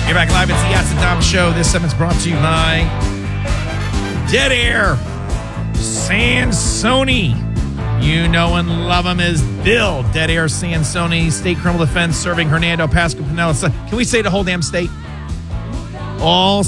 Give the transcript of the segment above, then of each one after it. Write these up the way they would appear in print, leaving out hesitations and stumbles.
You're back live. It's the Ask the Dom Show. This segment's brought to you by Dead Air Sansoni. You know and love him as Bill. Dead Air Sansoni, State Criminal Defense, serving Hernando, Pasco, Pinellas. Can we say the whole damn state? All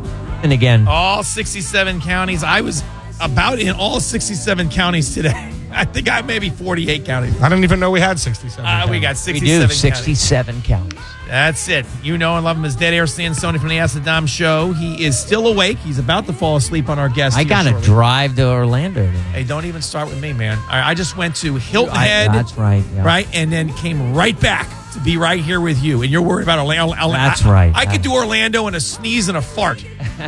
67 counties. I was about in all 67 counties today. I think I maybe 48 counties. I didn't even know we had 67 counties. We got 67 We do, counties. 67 counties. That's it. You know and love him as Dead Air Sansoni from the Ask the Dom Show. He is still awake. He's about to fall asleep on our guest. I got to drive to Orlando today. Hey, don't even start with me, man. I just went to Hilton Head. That's right. Yeah. Right? And then came right back to be right here with you. And you're worried about Orlando. That's right. I could do Orlando in a sneeze and a fart.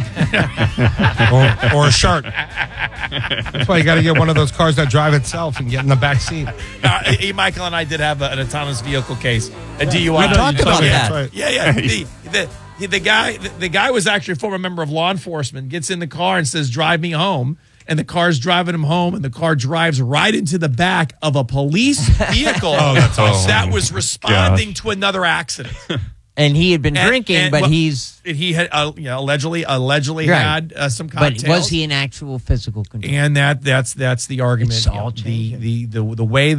or a shark. That's why you got to get one of those cars that drive itself and get in the back seat. Michael and I did have an autonomous vehicle case, a DUI. We talked about that. Right. Yeah. The guy was actually a former member of law enforcement, gets in the car and says, drive me home. And the car's driving him home, and the car drives right into the back of a police vehicle that was responding to another accident. And he had been drinking, but he had allegedly right. had some cocktails. But was he in actual physical control? And that's the argument. It's all changing. The way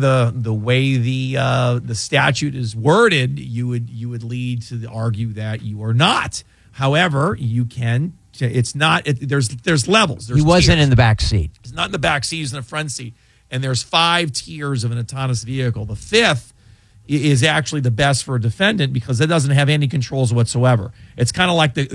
the statute is worded, you would lead to argue that you are not. However, you can. It's not. There's levels. He wasn't in the back seat. He's not in the back seat. He's in the front seat. And there's 5 tiers of an autonomous vehicle. The 5th is actually the best for a defendant because it doesn't have any controls whatsoever. It's kind of like the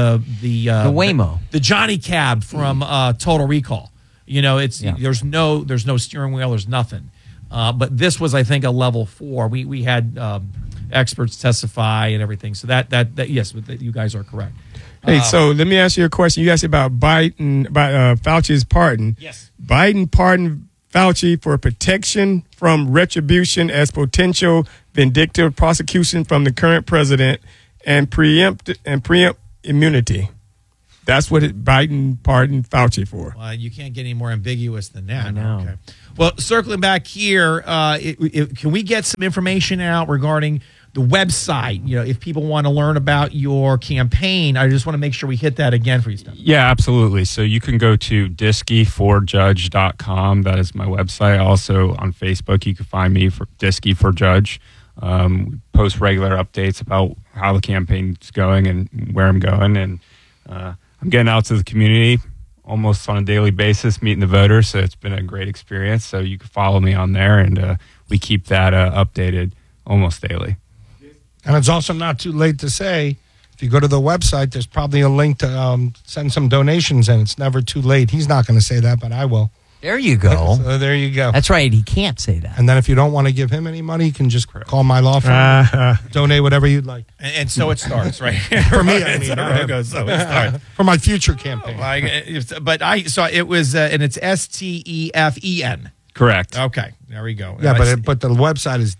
Waymo, the Johnny Cab from Total Recall. You know, there's no steering wheel. There's nothing. But this was, I think, a level 4. We had experts testify and everything. So that yes, you guys are correct. Hey, so let me ask you a question. You asked about Biden, about Fauci's pardon. Yes. Biden pardoned Fauci for protection from retribution as potential vindictive prosecution from the current president and preempt immunity. That's what Biden pardoned Fauci for. You can't get any more ambiguous than that. I know. Okay. Well, circling back here, can we get some information out regarding the website? You know, if people want to learn about your campaign, I just want to make sure we hit that again for you, Steph. Yeah, absolutely. So you can go to diskey4judge.com. That is my website. Also on Facebook, you can find me for Diskey for Judge. We post regular updates about how the campaign's going and where I'm going. And I'm getting out to the community almost on a daily basis, meeting the voters. So it's been a great experience. So you can follow me on there, and we keep that updated almost daily. And it's also not too late to say, if you go to the website, there's probably a link to send some donations in. It's never too late. He's not going to say that, but I will. There you go. So there you go. That's right. He can't say that. And then if you don't want to give him any money, you can just call my law firm. Donate whatever you'd like. And so it starts, right? For me, I mean. So it starts. For my future campaign. But it was, and it's STEFEN. Correct. Okay, there we go. Yeah, but the website is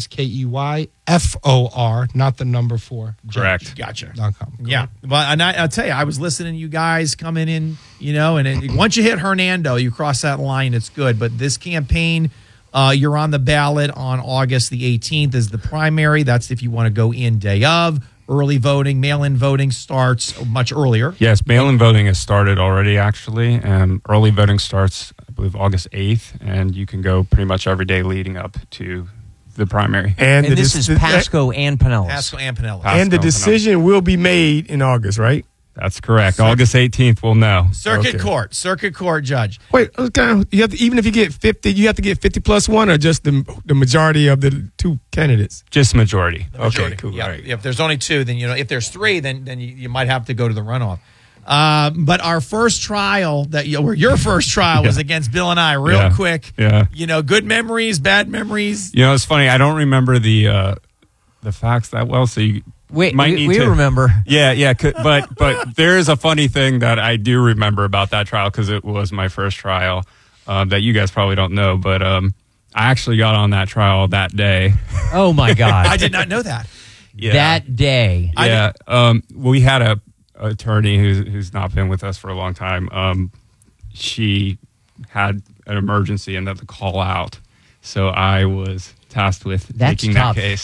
DISKEYFOR, not the number 4. Correct. Gotcha. .com. Yeah. Well, and I'll tell you, I was listening to you guys coming in, you know, and once you hit Hernando, you cross that line, it's good. But this campaign, you're on the ballot on August the 18th is the primary. That's if you want to go in day of. Early voting, mail-in voting starts much earlier. Yes, mail-in voting has started already, actually. Early voting starts, I believe, August 8th, and you can go pretty much every day leading up to the primary. And this is Pasco and Pinellas. Pasco and Pinellas. And the decision will be made in August, right? That's correct. August 18th, we'll know. Circuit Court, Judge. Wait, you have to, even if you get 50, you have to get 50 plus 1, or just the majority of the 2 candidates? Just majority. Okay, cool. Yeah. All right. If there's only 2, then, you know, if there's 3, then you might have to go to the runoff. But our first trial your first trial was against Bill and I, real quick. Yeah. You know, good memories, bad memories. You know, it's funny. I don't remember the facts that well, so you we to remember. Yeah. But there is a funny thing that I do remember about that trial because it was my first trial that you guys probably don't know. But I actually got on that trial that day. Oh my God! I did not know that. Yeah. That day. Yeah. We had a attorney who's not been with us for a long time. She had an emergency and had to call out, so I was tasked with taking that case.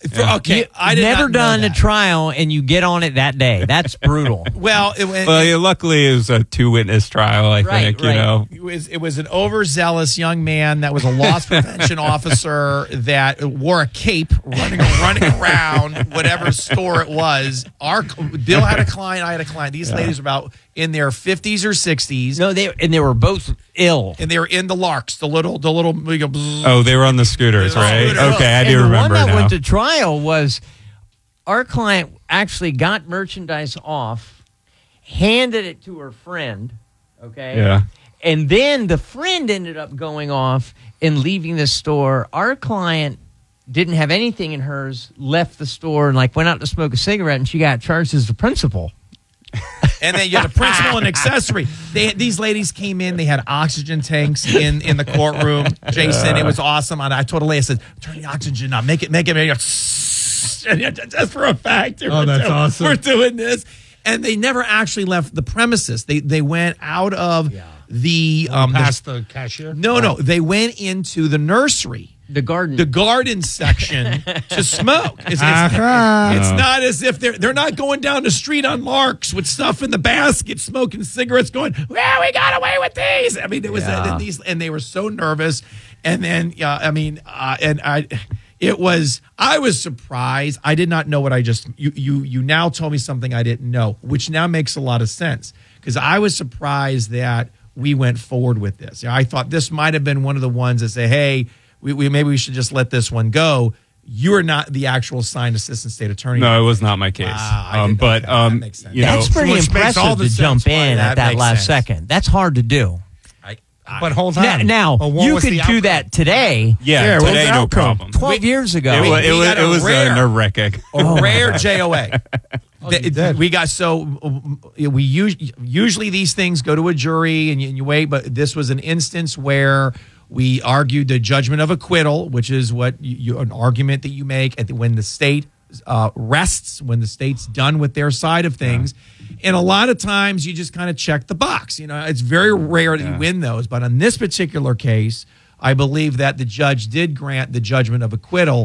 Okay, I did never not know done a that. trial and you get on it that day. That's brutal. Well, Luckily, it was a 2-witness trial. I Right, think right. you know. it was an overzealous young man that was a loss prevention officer that wore a cape running around whatever store it was. Bill had a client, I had a client. These ladies were about in their 50s or 60s. No, they were both ill. And they were in the Larks, the little we go, bzzz. Oh, they were on the scooters, They were on right? scooters. Okay, I And do the remember one that now. went to trial was our client actually got merchandise off, handed it to her friend, okay? Yeah. And then the friend ended up going off and leaving the store. Our client didn't have anything in hers, left the store and went out to smoke a cigarette, and she got charged as the principal. And then you had a principal and accessory. These ladies came in. They had oxygen tanks in the courtroom. Jason, it was awesome. And I told a lady, I said, "Turn the oxygen on. Make it. Just for a fact. that's awesome. We're doing this." And they never actually left the premises. They went out of the Past the cashier. no. They went into the nursery. The garden. The garden section to smoke. It's not as if they're not going down the street on Larks with stuff in the basket, smoking cigarettes, going, "Well, we got away with these." I mean, there was these, and they were so nervous. And then, I was surprised. I did not know what I just. You now told me something I didn't know, which now makes a lot of sense because I was surprised that we went forward with this. I thought this might have been one of the ones that say, "Hey, maybe we should just let this one go." You are not the actual assigned assistant state attorney. No, it was not my case. Wow, that makes sense. That's pretty which makes all impressive the to sense jump why in that at that makes last sense. second. That's hard to do. But hold on. Now But what you was could the do outcome? that today. Yeah, what was today the no outcome? problem. 12 years ago. we got a It was rare- nerve-wracking. A rare JOA. did. We got we usually these things go to a jury and you wait, but this was an instance where we argued the judgment of acquittal, which is what an argument that you make when the state rests, when the state's done with their side of things. And a lot of times you just kind of check the box. It's very rare that you win those, but on this particular case, I believe that the judge did grant the judgment of acquittal.